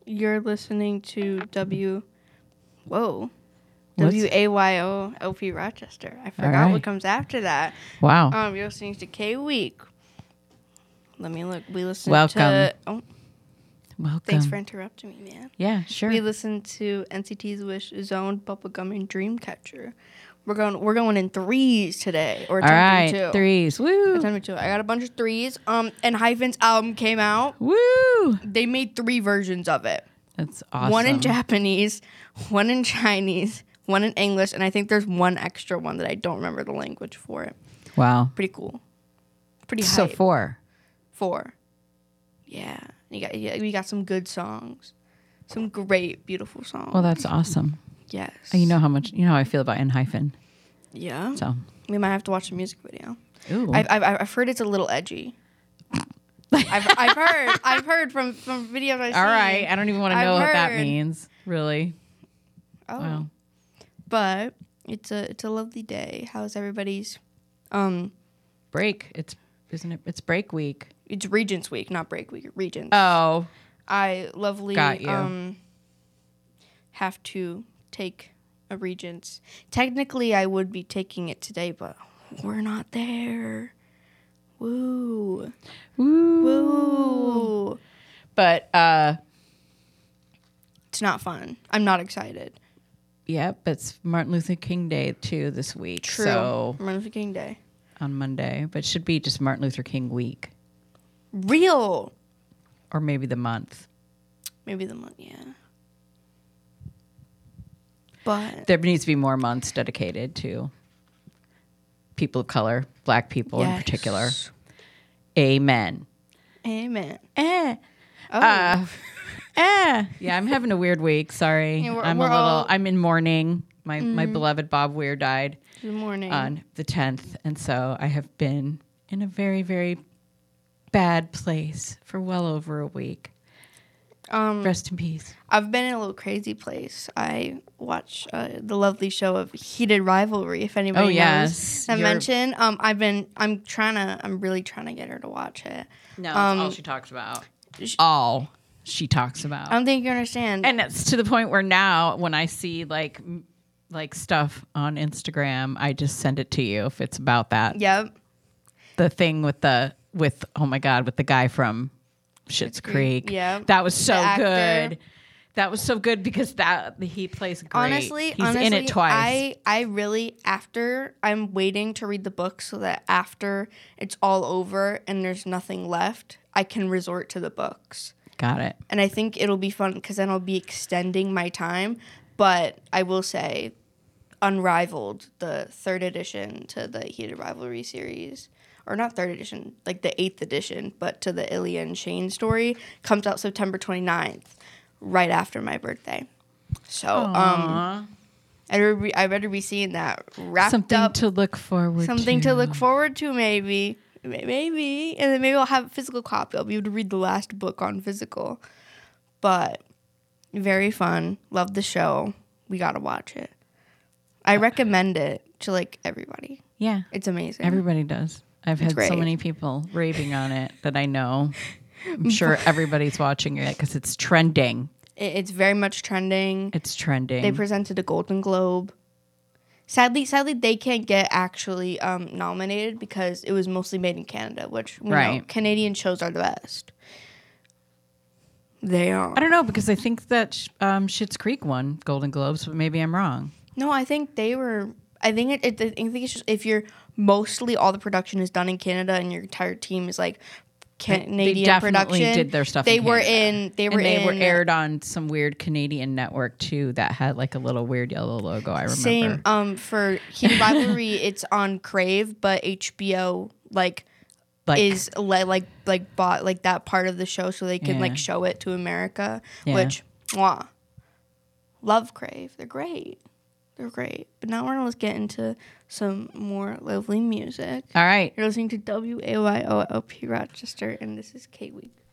You're listening to What's- WAYO LP Rochester. I forgot what comes after that. Wow. You're listening to K Week. Let me look. We listened Welcome. to. Oh, Welcome. thanks for interrupting me, man. Yeah, sure. We listened to NCT's Wish Zone, Bubblegum, and Dreamcatcher. We're going in threes today, or All right, attempting to. threes. Woo. Attempting to. I got a bunch of threes. And Hyphen's album came out. Woo. They made 3 versions of it. That's awesome. One in Japanese, one in Chinese, one in English, and I think there's one extra one that I don't remember the language for it. Wow. Pretty cool. Pretty So hype. 4. 4. Yeah. We got some good songs. Some great, beautiful songs. Well, that's awesome. Yes. You know how I feel about N-hyphen. Yeah. So. We might have to watch the music video. Ooh. I've heard it's a little edgy. I've heard from videos I've seen. All right. I don't even want to know what that heard. means. Really. Oh. Wow. But it's a lovely day. How's everybody's Break. Isn't it? It's break week. It's Regents Week, not Break Week. Regents. Oh. I lovely Got you. have to take a Regents. Technically, I would be taking it today, but we're not there. Woo. Woo. Woo. But It's not fun. I'm not excited. yeah, but it's Martin Luther King Day too this week. True. So Martin Luther King Day. on Monday, but it should be just Martin Luther King week Real. or maybe the month. Maybe the month, yeah. But There needs to be more months dedicated to people of color, Black people in Yes. particular. Amen. Amen. Oh. Yeah, I'm having a weird week. Sorry. Yeah, I'm in mourning. My beloved Bob Weir died Good morning. on the 10th. And so I have been in a very, very bad place for well over a week. Rest in peace. I've been in a little crazy place. I watch the lovely show of Heated Rivalry. If anybody knows that mention, I'm really trying to get her to watch it. No, that's all she talks about. All she talks about. I don't think you understand. And it's to the point where now when I see like stuff on Instagram, I just send it to you if it's about that. Yep. The thing with the guy from Schitt's Creek. Yeah. That was so The actor. good. That was so good because he plays great. Honestly, he's in it twice. I really, I'm waiting to read the book so that after it's all over and there's nothing left, I can resort to the books. Got it. And I think it'll be fun because then I'll be extending my time. But I will say, Unrivaled, the 3rd edition to the Heated Rivalry series, or not 3rd edition, like the 8th edition, but to the Ilya and Shane story, comes out September 29th, right after my birthday. So, I better be seeing that wrapped Something up. to look forward to. Something to look forward to, maybe. Maybe. And then maybe I'll have a physical copy. I'll be able to read the last book on physical. But very fun. Love the show. We got to watch it. I recommend it to, like, everybody. Yeah. It's amazing. Everybody does. I've had great. so many people raving on it that I know. I'm sure everybody's watching it because it's trending. It's very much trending. It's trending. They presented a Golden Globe. Sadly, they can't get actually nominated because it was mostly made in Canada, which we know Canadian shows are the best. They are. I don't know because I think that Schitt's Creek won Golden Globes, but maybe I'm wrong. No, I think they were. I think it's just if you're mostly all the production is done in Canada and your entire team is like Canadian they definitely production. did their stuff. They in were Canada. They were aired on some weird Canadian network too that had like a little weird yellow logo. I remember. Same. For Heated Rivalry, it's on Crave, but HBO is bought like that part of the show so they can like show it to America. Yeah. Which, love Crave. They're great. But now we're gonna get into some more lovely music. All right. You're listening to WAYO LP Rochester, and this is K Week.